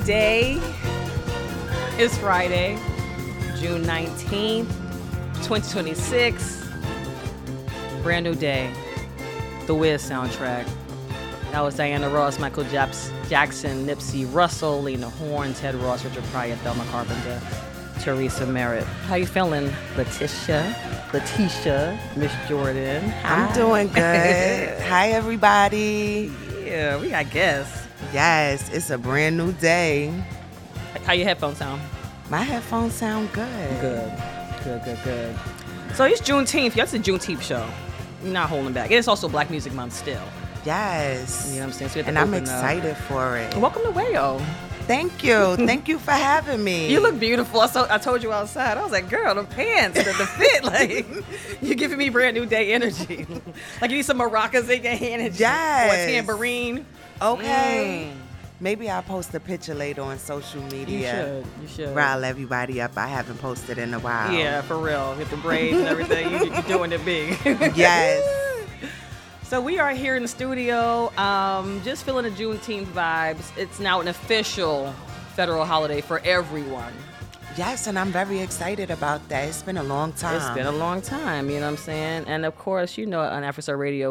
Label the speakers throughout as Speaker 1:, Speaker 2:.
Speaker 1: day. It's Friday, June 19th, 2026. Brand new day. The Wiz soundtrack. That was Diana Ross, Michael Jackson, Nipsey Russell, Lena Horne, Ted Ross, Richard Pryor, Thelma Carpenter, Teresa Merritt. How you feeling, Letitia, Miss Jordan?
Speaker 2: I'm doing good. Hi, everybody.
Speaker 1: Yeah, we got guests.
Speaker 2: Yes, it's a brand new day.
Speaker 1: How your headphones sound?
Speaker 2: My headphones sound good.
Speaker 1: Good. So it's Juneteenth. That's a Juneteenth show. We're not holding back. And it's also Black Music Month still.
Speaker 2: Yes.
Speaker 1: You know what I'm saying? So we have to
Speaker 2: and I'm
Speaker 1: open
Speaker 2: excited for it.
Speaker 1: Welcome to Wayo.
Speaker 2: Thank you. Thank you for having me.
Speaker 1: You look beautiful. I told you outside. I was like, girl, the pants, the fit, like, you're giving me brand new day energy. Like, you need some maracas in your hand and
Speaker 2: yes.
Speaker 1: Or a tambourine.
Speaker 2: Okay. Maybe I'll post a picture later on social media.
Speaker 1: You should.
Speaker 2: Rile everybody up. I haven't posted in a while.
Speaker 1: Yeah, for real. With the braids and everything, you're doing it big.
Speaker 2: Yes.
Speaker 1: So we are here in the studio, just feeling the Juneteenth vibes. It's now an official federal holiday for everyone.
Speaker 2: Yes, and I'm very excited about that. It's been a long time.
Speaker 1: It's been a long time, you know what I'm saying? And of course, you know, on AfroStar Radio,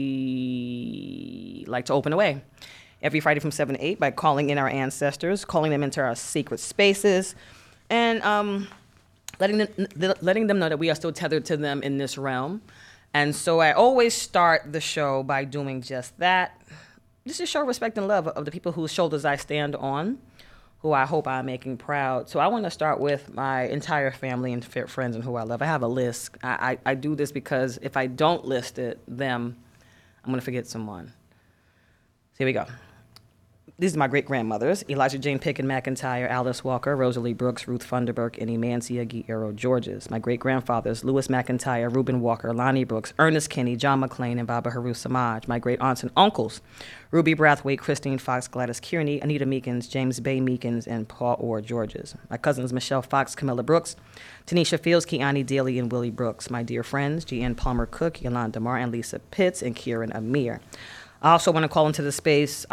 Speaker 1: we like to open the way every Friday from 7 to 8 by calling in our ancestors, calling them into our secret spaces, and letting them know that we are still tethered to them in this realm. And so I always start the show by doing just that. Just to show respect and love of the people whose shoulders I stand on, who I hope I'm making proud. So I want to start with my entire family and friends and who I love. I have a list. I do this because if I don't list them, I'm going to forget someone. So here we go. These are my great-grandmothers: Elijah Jane Pickett McIntyre, Alice Walker, Rosalie Brooks, Ruth Funderburk, and Emancia Guerrero Georges. My great-grandfathers: Louis McIntyre, Reuben Walker, Lonnie Brooks, Ernest Kinney, John McClain, and Baba Haru Samaj. My great-aunts and uncles: Ruby Brathwaite, Christine Fox, Gladys Kearney, Anita Meekins, James Bay Meekins, and Paul Orr Georges. My cousins: Michelle Fox, Camilla Brooks, Tanisha Fields, Kiani Daly, and Willie Brooks. My dear friends: G.N. Palmer Cook, Yolanda Marr, and Lisa Pitts, and Kieran Amir. I also want to call into the space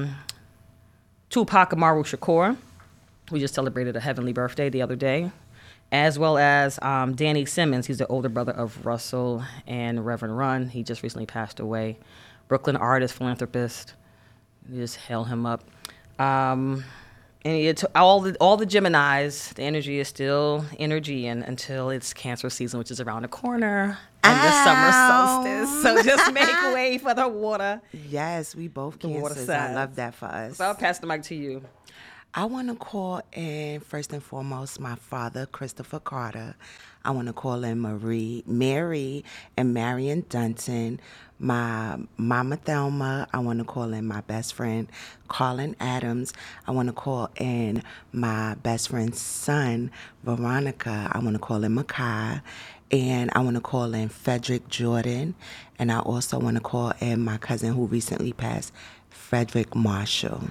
Speaker 1: Tupac Amaru Shakur, who just celebrated a heavenly birthday the other day, as well as Danny Simmons. He's the older brother of Russell and Reverend Run. He just recently passed away. Brooklyn artist, philanthropist. You just hail him up. And all the Geminis, the energy is still energy until it's Cancer season, which is around the corner. And the summer solstice. So just make way for the water.
Speaker 2: Yes, we both Cancers. I love that for us.
Speaker 1: So I'll pass the mic to you.
Speaker 2: I want to call in, first and foremost, my father, Christopher Carter. I want to call in Mary and Marion Dunton. My mama, Thelma. I want to call in my best friend, Colin Adams. I want to call in my best friend's son, Veronica. I want to call in Makai. And I want to call in Frederick Jordan. And I also want to call in my cousin who recently passed, Frederick Marshall.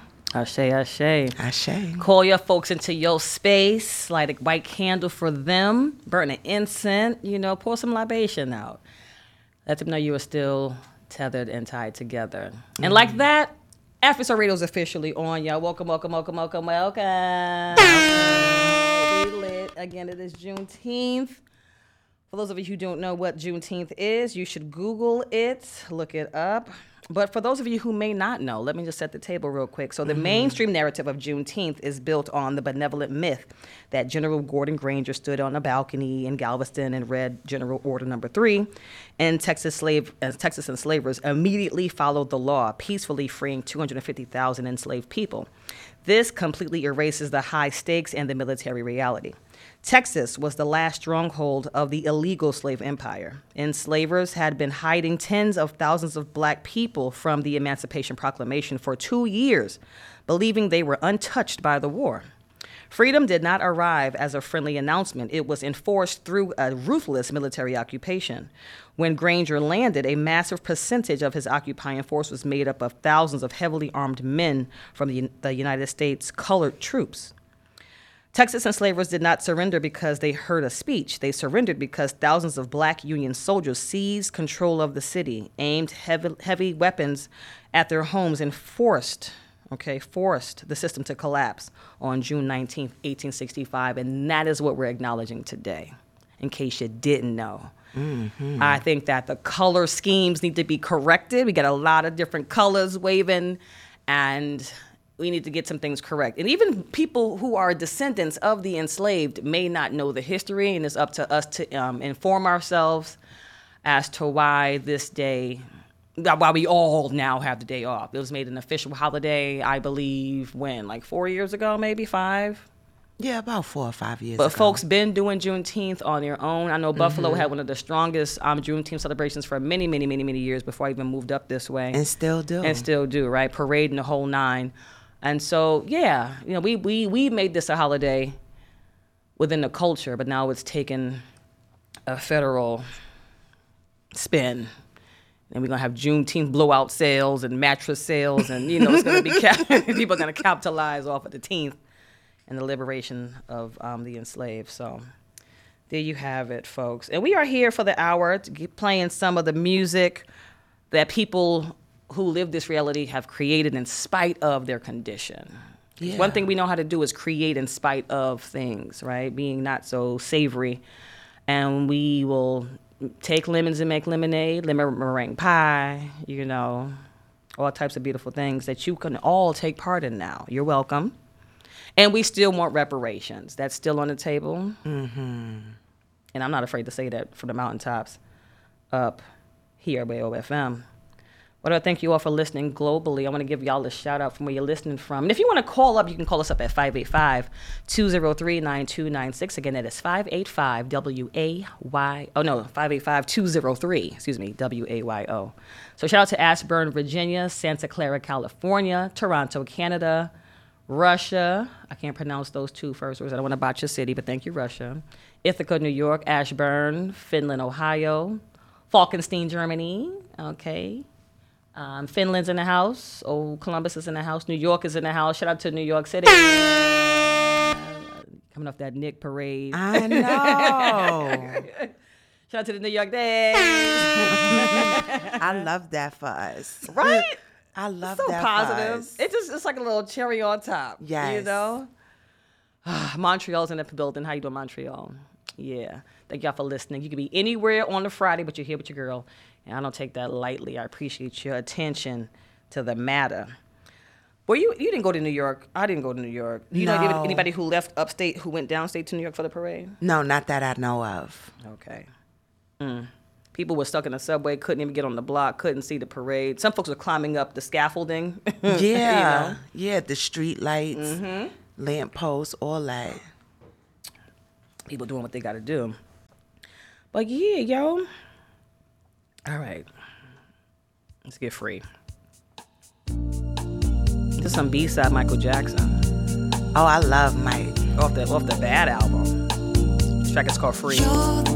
Speaker 1: Ashe. Call your folks into your space, light a white candle for them, burn an incense, pour some libation out. Let them know you are still tethered and tied together. Mm-hmm. And like that, AfroStar Radio is officially on, y'all. Welcome. We lit. Again, it is Juneteenth. For those of you who don't know what Juneteenth is, you should Google it, look it up. But for those of you who may not know, let me just set the table real quick. So the mainstream narrative of Juneteenth is built on the benevolent myth that General Gordon Granger stood on a balcony in Galveston and read General Order Number 3, and Texas enslavers immediately followed the law, peacefully freeing 250,000 enslaved people. This completely erases the high stakes and the military reality. Texas was the last stronghold of the illegal slave empire. Enslavers had been hiding tens of thousands of black people from the Emancipation Proclamation for 2 years, believing they were untouched by the war. Freedom did not arrive as a friendly announcement. It was enforced through a ruthless military occupation. When Granger landed, a massive percentage of his occupying force was made up of thousands of heavily armed men from the United States colored troops. Texas enslavers did not surrender because they heard a speech. They surrendered because thousands of black Union soldiers seized control of the city, aimed heavy weapons at their homes, and forced okay, forced the system to collapse on June 19th, 1865, and that is what we're acknowledging today, in case you didn't know. Mm-hmm. I think that the color schemes need to be corrected. We got a lot of different colors waving, and we need to get some things correct. And even people who are descendants of the enslaved may not know the history, and it's up to us to inform ourselves as to why this day, why we all now have the day off. It was made an official holiday, I believe, when, like 4 years ago, maybe 5?
Speaker 2: Yeah, about 4 or 5 years ago.
Speaker 1: But folks been doing Juneteenth on their own. I know Buffalo had one of the strongest Juneteenth celebrations for many, many, many, many years before I even moved up this way.
Speaker 2: And still do.
Speaker 1: And still do, right? Parade and the whole nine. And so, yeah, you know, we made this a holiday within the culture, but now it's taken a federal spin. And we're going to have Juneteenth blowout sales and mattress sales. And, you know, it's going to be people are going to capitalize off of the 10th and the liberation of the enslaved. So there you have it, folks. And we are here for the hour to keep playing some of the music that people who live this reality have created in spite of their condition. Yeah. One thing we know how to do is create in spite of things, right? Being not so savory. And we will take lemons and make lemonade, lemon meringue pie, you know, all types of beautiful things that you can all take part in now. You're welcome. And we still want reparations. That's still on the table. Mm-hmm. And I'm not afraid to say that from the mountaintops up here by OFM. But I thank you all for listening globally. I want to give y'all a shout out from where you're listening from. And if you want to call up, you can call us up at 585-203-9296. Again, that is 585-WAY. Oh, no, 585-203, WAYO. So shout out to Ashburn, Virginia, Santa Clara, California, Toronto, Canada, Russia. I can't pronounce those two first words. I don't want to botch your city, but thank you, Russia. Ithaca, New York, Ashburn, Finland, Ohio, Falkenstein, Germany. Okay. Finland's in the house. Oh, Columbus is in the house. New York is in the house. Shout out to New York City. Coming off that Nick parade.
Speaker 2: I know.
Speaker 1: Shout out to the New York Days.
Speaker 2: I love that for us.
Speaker 1: Right?
Speaker 2: I love
Speaker 1: so
Speaker 2: that
Speaker 1: positive.
Speaker 2: for us.
Speaker 1: It's like a little cherry on top.
Speaker 2: Yes.
Speaker 1: You know? Montreal's in the building. How you doing, Montreal? Yeah. Thank y'all for listening. You can be anywhere on a Friday, but you're here with your girl. And I don't take that lightly. I appreciate your attention to the matter. Well, you didn't go to New York. I didn't go to New York. You know anybody who left upstate who went downstate to New York for the parade?
Speaker 2: No, not that I know of.
Speaker 1: Okay. People were stuck in the subway, couldn't even get on the block, couldn't see the parade. Some folks were climbing up the scaffolding.
Speaker 2: Yeah.
Speaker 1: You know?
Speaker 2: Yeah, the street lights, lamp posts, all that.
Speaker 1: People doing what they got to do. But yeah, yo. All right. Let's get free. This is some B-side Michael Jackson.
Speaker 2: Oh, I love Mike.
Speaker 1: Off the Bad album. This track is called Free.